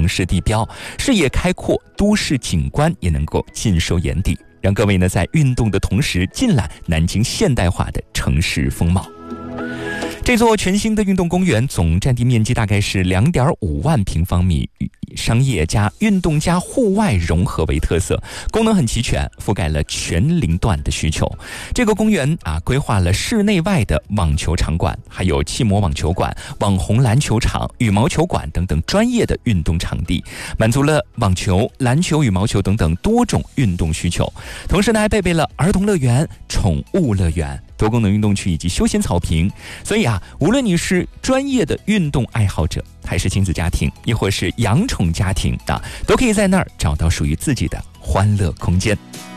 城市地标，视野开阔，都市景观也能够尽收眼底，让各位呢在运动的同时尽览南京现代化的城市风貌。这座全新的运动公园总占地面积大概是2.5万平方米，商业加运动加户外融合为特色，功能很齐全，覆盖了全龄段的需求。这个公园规划了室内外的网球场馆，还有气膜网球馆、网红篮球场、羽毛球馆等等专业的运动场地，满足了网球、篮球、羽毛球等等多种运动需求。同时呢，还配备了儿童乐园、宠物乐园、多功能运动区以及休闲草坪。所以无论你是专业的运动爱好者，还是亲子家庭，亦或是养宠家庭都可以在那儿找到属于自己的欢乐空间。